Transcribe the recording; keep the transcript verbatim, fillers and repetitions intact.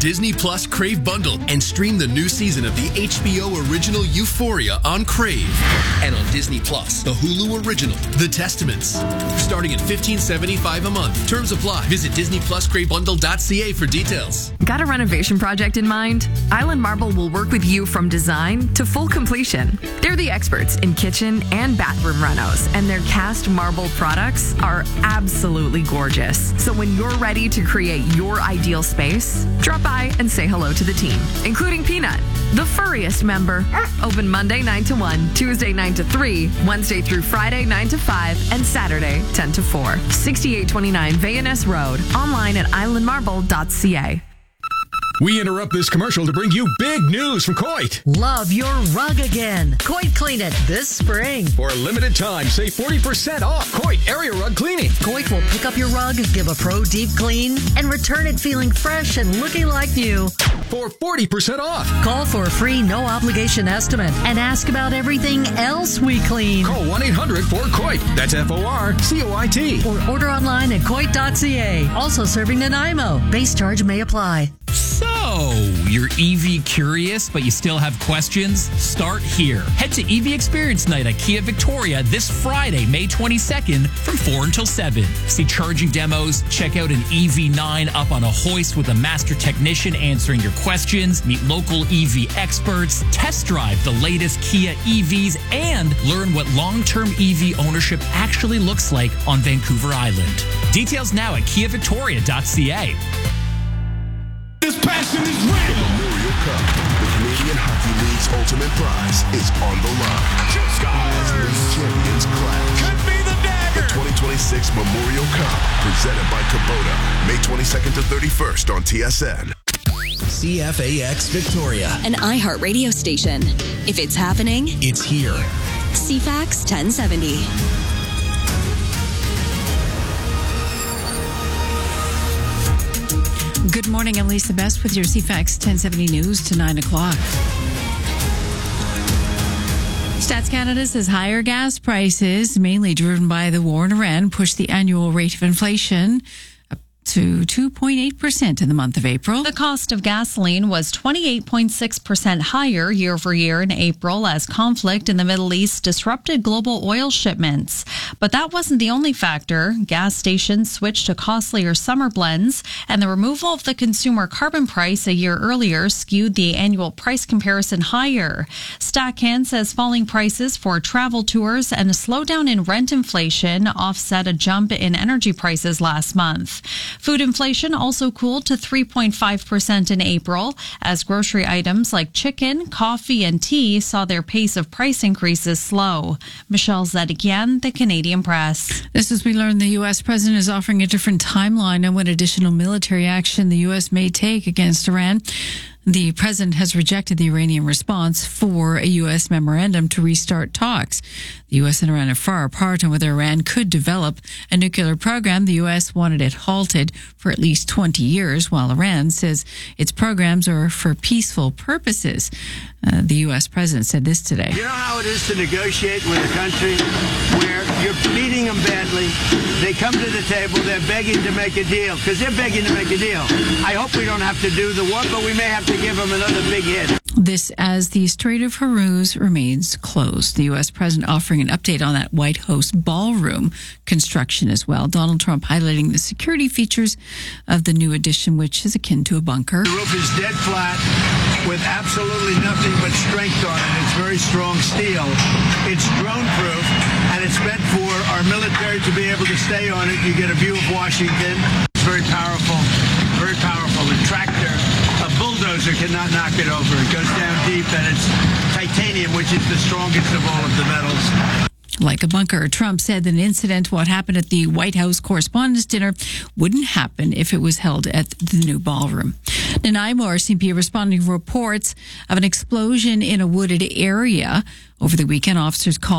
Disney Plus Crave bundle and stream the new season of the H B O original Euphoria on Crave. And on Disney Plus, the Hulu original, The Testaments. Starting at fifteen seventy-five a month. Terms apply. Visit Disney Plus Crave Bundle dot C A for details. Got a renovation project in mind? Island Marble will work with you from design to full completion. They're the experts in kitchen and bathroom renos, and their cast marble products are absolutely gorgeous. So when you're ready to create your ideal space, drop by and say hello to the team, including Peanut, the furriest member. Open Monday nine to one, Tuesday nine to three, Wednesday through Friday nine to five, and Saturday ten to four. sixty-eight twenty-nine Van Ness Road. Online at island marble dot C A. We interrupt this commercial to bring you big news from Coit. Love your rug again. Coit Clean It this spring. For a limited time, save forty percent off Coit Area Rug Cleaning. Coit will pick up your rug, give a pro deep clean, and return it feeling fresh and looking like new. For forty percent off. Call for a free no obligation estimate and ask about everything else we clean. Call one eight hundred four Coit. That's F O R C O I T. Or order online at coit dot C A. Also serving Nanaimo. Base charge may apply. So, you're E V curious, but you still have questions? Start here. Head to E V Experience Night at Kia Victoria this Friday, May twenty-second from four until seven. See charging demos, check out an E V nine up on a hoist with a master technician answering your questions, meet local E V experts, test drive the latest Kia E Vs, and learn what long-term E V ownership actually looks like on Vancouver Island. Details now at kia victoria dot C A. This passion is real. The Memorial Cup, the Canadian Hockey League's ultimate prize, is on the line. As league champions clash. Could be the dagger. The twenty twenty-six Memorial Cup, presented by Kubota, May twenty-second to thirty-first on T S N. C F A X Victoria, an iHeart radio station. If it's happening, it's here. C FAX ten seventy. Good morning, I'm Lisa Best with your C FAX ten seventy news to nine o'clock. Stats Canada says higher gas prices, mainly driven by the war in Iran, pushed the annual rate of inflation up to two point eight percent in the month of April. The cost of gasoline was twenty-eight point six percent higher year over year in April as conflict in the Middle East disrupted global oil shipments. But that wasn't the only factor. Gas stations switched to costlier summer blends, and the removal of the consumer carbon price a year earlier skewed the annual price comparison higher. StatCan says falling prices for travel tours and a slowdown in rent inflation offset a jump in energy prices last month. Food inflation also cooled to three point five percent in April, as grocery items like chicken, coffee, and tea saw their pace of price increases slow. Michelle Zedekian, The Canadian Press. This as we learn the U S president is offering a different timeline on what additional military action the U S may take against Iran. The president has rejected the Iranian response for a U S memorandum to restart talks. The U S and Iran are far apart on whether Iran could develop a nuclear program. The U S wanted it halted for at least twenty years, while Iran says its programs are for peaceful purposes. Uh, the U S president said this today. You know how it is to negotiate with a country where you're beating them badly. They come to the table, they're begging to make a deal, because they're begging to make a deal. I hope we don't have to do the war, but we may have to give them another big hit. This as the Strait of Hormuz remains closed. The U S president offering an update on that White House ballroom construction as well. Donald Trump highlighting the security features of the new addition, which is akin to a bunker. The roof is dead flat with absolutely nothing but strength on it. It's very strong steel. It's drone proof, and it's meant for our military to be able to stay on it. You get a view of Washington. It's very powerful, very powerful. A tractor, a bulldozer cannot knock it over. It goes down deep, and it's titanium, which is the strongest of all of the metals. Like a bunker, Trump said that an incident, what happened at the White House Correspondents' Dinner, wouldn't happen if it was held at the new ballroom. Nanaimo R C M P responding to reports of an explosion in a wooded area. Over the weekend, officers called